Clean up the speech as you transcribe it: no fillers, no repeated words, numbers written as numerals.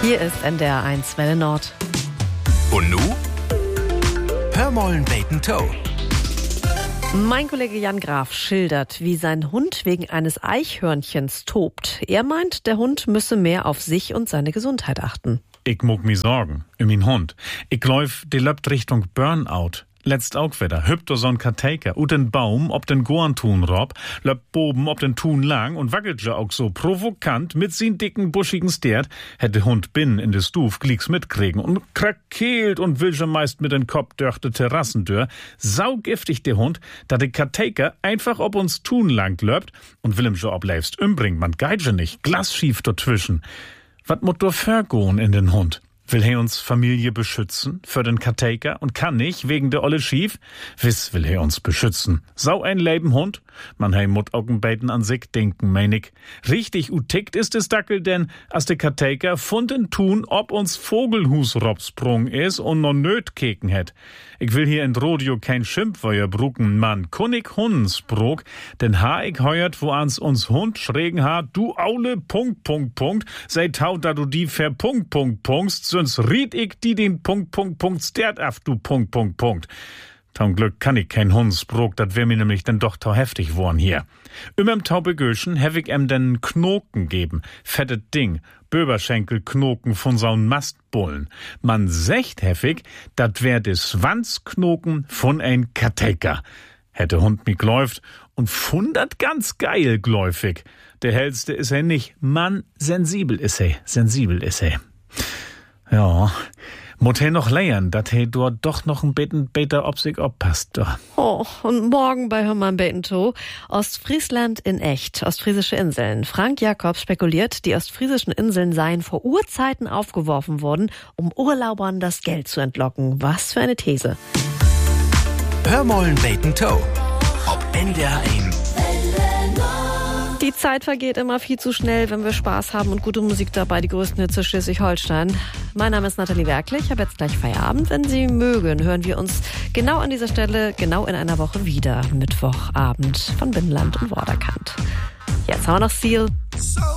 Hier ist NDR 1 Welle Nord. Und nu? Hör mollen beten Toe. Mein Kollege Jan Graf schildert, wie sein Hund wegen eines Eichhörnchens tobt. Er meint, der Hund müsse mehr auf sich und seine Gesundheit achten. Ich muck mi sorgen, min Hund. Ich läuf, die löpt Richtung Burnout. Letzt auch wieder, hüpft so so'n Karteiker, ut den Baum, ob den Gorntun rob, löpt boben ob den Tun lang und wackelt ja auch so provokant mit sin dicken, buschigen Stert, hätte Hund binnen in de Stuf glicks mitkriegen und krakeelt und will schon meist mit den Kopf durch de Terrassentür. Saugiftig der Hund, da de Karteiker einfach ob uns Tun lang löpt und will ihm schon obleifst umbringen, man geitsche nicht, glasschief dazwischen. Wat mut do vergoen in den Hund? Will er uns Familie beschützen für den Karteiker und kann nicht wegen der olle Schief? Wiss will er uns beschützen. Sau ein Leben Hund? Man hei mut Augenbeiten an sich denken, mein ich. Richtig utickt ist es Dackel, denn als der Karteiker funden tun, ob uns Vogelhus robsprung is und no nöt keken het. Ich will hier in Rodeo kein Schimpfweuer brucken, man kunnig Hundensprog, denn ha ich heuert, wo ans uns Hund schrägen ha, du aule Punkt, sei tau, da du die verpunktst, sonst riet ich die den Punkt, stert af, du Punkt. Zum Glück kann ich kein Hundsbrok, dat wär mir nämlich dann doch tau heftig worn hier. Im Taubegöschen hab ich den Knoken geben, fettet Ding, Böberschenkelknoken von so'n Mastbullen. Man secht heftig, dat wär des Schwanzknoken von ein Karteiker. Hätte Hund mi gläuft und fundert ganz geil gläufig. Der hellste is er nicht, Mann, sensibel is er. Ja, mut he noch lernen, dat he dort doch noch ein bisschen beter ob sich oppasst. Oh, und morgen bei Hör mal beten Toe. Ostfriesland in echt, ostfriesische Inseln. Frank Jakobs spekuliert, die ostfriesischen Inseln seien vor Urzeiten aufgeworfen worden, um Urlaubern das Geld zu entlocken. Was für eine These. Hör mollen beten Toe. Ob NDR 1. Die Zeit vergeht immer viel zu schnell, wenn wir Spaß haben und gute Musik dabei, die größten Hits Schleswig-Holstein. Mein Name ist Nathalie Werkle, ich habe jetzt gleich Feierabend. Wenn Sie mögen, hören wir uns genau an dieser Stelle, genau in einer Woche wieder. Mittwochabend von Binnenland und Vorderkant. Jetzt haben wir noch Seal.